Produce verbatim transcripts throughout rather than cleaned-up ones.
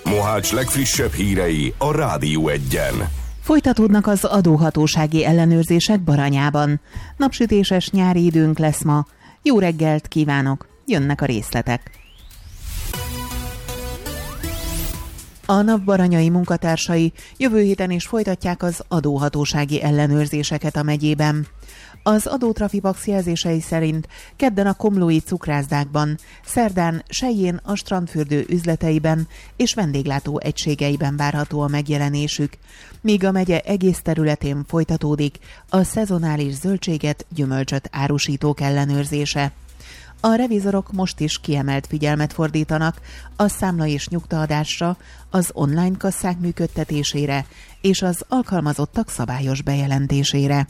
Mohács legfrissebb hírei a Rádió Egyen. Folytatódnak az adóhatósági ellenőrzések Baranyában. Napsütéses nyári időnk lesz ma. Jó reggelt kívánok! Jönnek a részletek. A NAV baranyai munkatársai jövő héten is folytatják az adóhatósági ellenőrzéseket a megyében. Az adótrafipax jelzései szerint kedden a komlói cukrászdákban, szerdán Selyén a strandfürdő üzleteiben és vendéglátó egységeiben várható a megjelenésük, míg a megye egész területén folytatódik a szezonális zöldséget, gyümölcsöt árusítók ellenőrzése. A revizorok most is kiemelt figyelmet fordítanak a számla és nyugtaadásra, az online kasszák működtetésére és az alkalmazottak szabályos bejelentésére.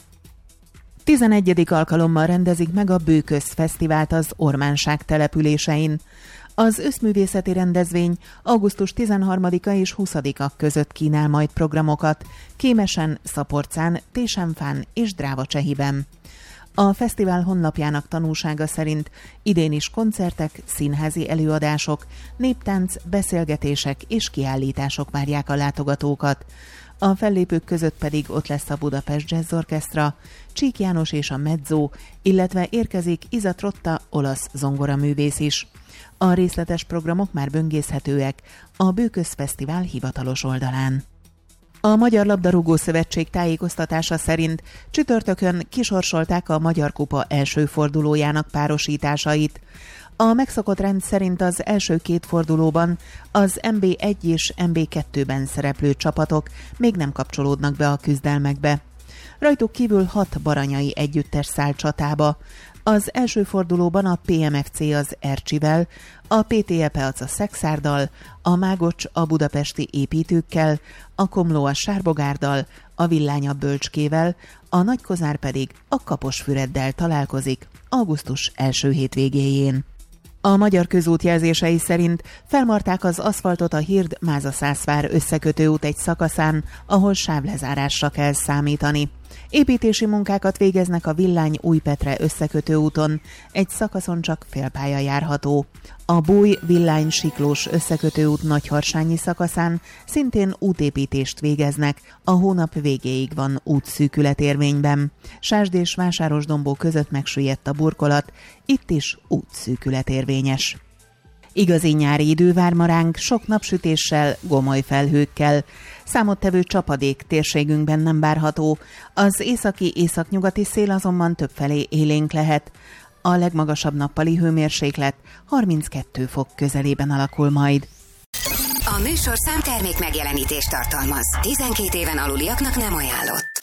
tizenegyedik alkalommal rendezik meg a Bőköz Fesztivált az Ormánság településein. Az összművészeti rendezvény augusztus tizenharmadika és huszadika között kínál majd programokat Kémesen, Szaporcán, Tésenfán és Drávacsehiben. A fesztivál honlapjának tanúsága szerint idén is koncertek, színházi előadások, néptánc, beszélgetések és kiállítások várják a látogatókat. A fellépők között pedig ott lesz a Budapest Jazz Orchestra, Csík János és a Mezzo, illetve érkezik Iza Trotta, olasz zongoraművész is. A részletes programok már böngészhetőek a Bőköz Fesztivál hivatalos oldalán. A Magyar Labdarúgó Szövetség tájékoztatása szerint csütörtökön kisorsolták a Magyar Kupa első fordulójának párosításait. A megszokott rend szerint az első két fordulóban az em bé egy és em bé kettőben szereplő csapatok még nem kapcsolódnak be a küzdelmekbe. Rajtuk kívül hat baranyai együttes száll csatába. Az első fordulóban a pé em ef cé az Ercsivel, a pé té e Peac a Szexárddal, a Mágocs a budapesti építőkkel, a Komló a Sárbogárddal, a Villány a Bölcskével, a Nagykozár pedig a Kaposfüreddel találkozik augusztus első hétvégéjén. A Magyar Közút jelzései szerint felmarták az aszfaltot a Hird-Máza-Szászvár összekötőút egy szakaszán, ahol sávlezárásra kell számítani. Építési munkákat végeznek a Villány-Újpetre összekötőúton, egy szakaszon csak félpálya járható. A Búj-Villány-Siklós összekötőút Nagyharsányi szakaszán szintén útépítést végeznek, a hónap végéig van útszűkület érvényben. Sásd és Vásárosdombó között megsüllyedt a burkolat, itt is útszűkület érvényes. Igazi nyári idő vár ma ránk, sok napsütéssel, gomoly felhőkkel. Számottevő csapadék térségünkben nem várható, az északi északnyugati szél azonban többfelé élénk lehet. A legmagasabb nappali hőmérséklet harminckettő fok közelében alakul majd. A műsorszám termék megjelenítést tartalmaz. tizenkét éven aluliaknak nem ajánlott.